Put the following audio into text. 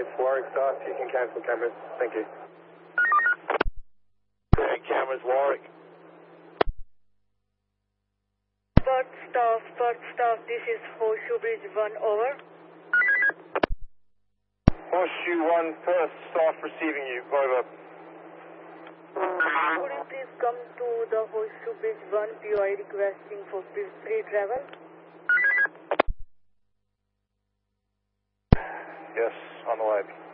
it's Warwick South. You can cancel cameras. Thank you. Grand cameras, Warwick. First staff, this is Horseshoe Bridge 1, over. Horseshoe 1, first staff receiving you, over. Could you please come to the Horseshoe Bridge 1 POI requesting for free travel? Yes, on the way.